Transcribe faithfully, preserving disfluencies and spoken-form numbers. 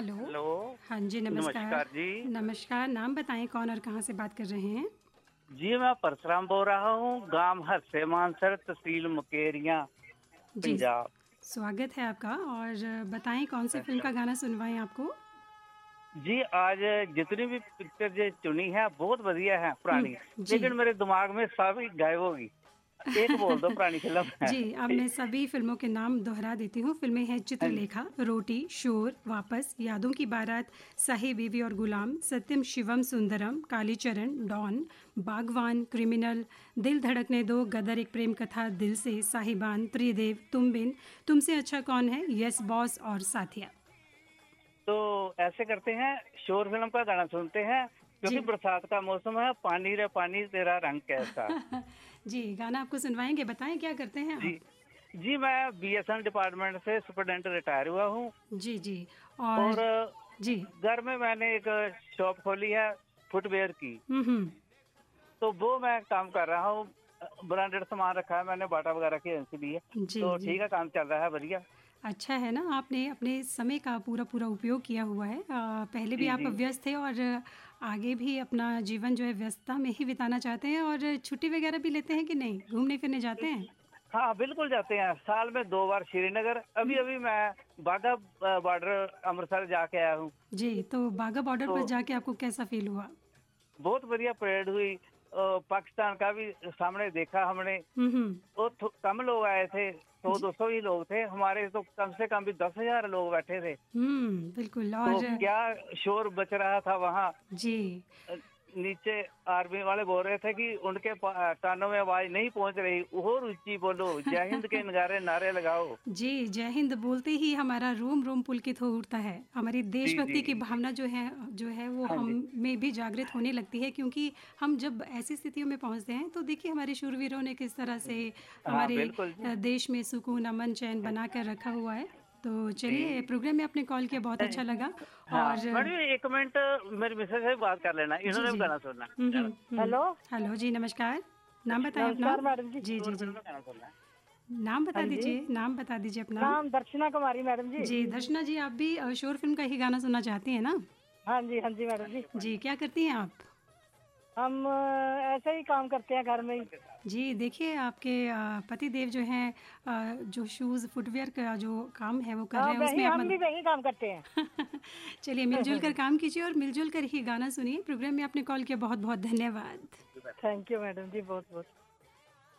Hello. Hello, हाँ जी, नमस्कार। नमस्कार जी। नमस्कार, नाम बताएँ कौन और कहाँ से बात कर रहे हैं? जी, मैं परशुराम बोल रहा हूँ, गाँव हरसे मानसर, तहसील मुकेरियाँ, जी, पंजाब। स्वागत है आपका और बताएँ कौन-सी फ़िल्म अच्छा। का गाना सुनवाएँ आपको? जी, आज जितनी भी पिक्चर जो चुनी है, बहुत बढ़िया है हुँ, पुरानी, जी। लेकिन मेरे दिमाग में सभी गायब हो गई। एक बोल दो पुरानी फ़िल्म है। जी, अब मैं सभी फ़िल्मों के नाम दोहरा देती हूँ। फ़िल्में हैं हाँ जी। चित्रलेखा, रोटी, शोर, वापस, यादों की बारात, साही बीवी और गुलाम, सत्यम शिवम सुंदरम, कालीचरण, डॉन, बागवान, क्रिमिनल, दिल धड़कने दो, गदर एक प्रेम कथा, दिल से, साहिबान, त्रिदेव, तुम बिन, तुमसे अच्छा कौन है, यस बॉस और साथिया। तो ऐसे करते हैं, शोर फ़िल्म का गाना सुनते हैं, क्योंकि जी। बरसात का मौसम है, पानी रे पानी तेरा रंग कैसा। जी, गाना आपको सुनवाएँगे, बताएँ क्या करते हैं जी। आप? जी, मैं बीएसएन डिपार्टमेंट से सुपरडेंट रिटायर हुआ हूँ। जी, जी और और जी। घर में मैंने एक शॉप खोली है फुटवियर की। हुँ, हुँ। तो वो मैं काम कर रहा हूँ। अ, ब्रांडेड सामान रखा है मैंने बाटा वगैरह की एजेंसी ली है। जी, तो जी। ठीक है, काम चल रहा है बढ़िया। अच्छा है ना, आपने अपने समय का पूरा-पूरा उपयोग किया हुआ है। अ, पहले भी जी, आप जी। व्यस्त थे और आगे भी अपना जीवन जो है व्यस्तता में ही बिताना चाहते हैं और छुट्टी वगैरह भी लेते हैं कि नहीं? घूमने-फिरने जाते हैं? हाँ, बिल्कुल जाते हैं। साल में दो बार श्रीनगर, हुँ। अभी-अभी मैं बाघा अ, बॉर्डर अमृतसर जाके आया हूँ। जी, तो बाघा बॉर्डर तो पर जाके आपको कैसा फ़ील हुआ? बहुत बढ़िया परेड हुई। अ, पाकिस्तान का भी सामने देखा हमने। हुँ, हुँ। तो थो कम लोग आए थे, जी। सौ दो सौ ही लोग थे। हमारे तो कम से कम भी दस हज़ार लोग बैठे थे। हुँ, बिल्कुल तो और क्या शोर बच रहा था वहाँ। जी। अ, नीचे आर्मी वाले बोल रहे थे कि उनके प कानों में आवाज़ नहीं पहुँच रही, और ऊँची बोलो, जय हिंद के नगारे नारे लगाओ। जी, जय हिंद बोलते ही हमारा रोम-रोम पुलकित हो उठता है। हमारी जी, देशभक्ति की जी। भावना जो है जो है वो हाँ हम जी। में भी जागृत होने लगती है क्योंकि हम जब ऐसी स्थितियों में पहुँचते हैं तो देखिए हमारे शूरवीरों ने किस तरह से हाँ, हमारे बिल्कुल जी। अ, देश में सुकून, अमन, चैन बना कर रखा हुआ है। तो चलिए जी। प्रोग्राम में आपने कॉल किया बहुत अच्छा लगा हाँ, और मैडम एक मिनट मेरी मिसेज़ से भी बात कर लेना, जी, इन्होंने भी जी। गाना सुनना हुँ, है। हुँ, हुँ। हेलो। हेलो जी, नमस्कार। नाम बताएँ अपना? नमस्कार मैडम जी। जी, शोर जी, फ़िल्म जी। का गाना सुनना है। नाम हाँ बता जी। दीजिए नाम बता दीजिए अपना। नाम दर्शना कुमारी मैडम जी। जी, दर्शना जी आप भी अ, शोर फ़िल्म का ही गाना सुनना चाहती हैं ना? हाँ जी, हाँ जी मैडम जी। जी, क्या करती हैं आप? हम अ, ऐसे ही काम करते हैं घर में ही। जी, देखिए आपके अ, पति देव जो हैं अ, जो शूज़ फुटवियर का जो काम है वो कर रहे हाँ, हैं वही उसमें आप हम भी मद वही काम करते हैं। चलिए मिल-जुल कर काम कीजिए और मिल-जुल कर ही गाना सुनिए। प्रोग्राम में आपने कॉल किया बहुत-बहुत धन्यवाद। थैंक यू मैडम जी, बहुत-बहुत।